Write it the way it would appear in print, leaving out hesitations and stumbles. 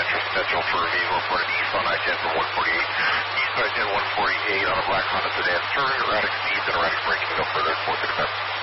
Central for a vehicle reported east on I-10 from 148. East on I-10 148 on a black Honda sedan. Turn, erratic speeds and erratic braking. No further. 465.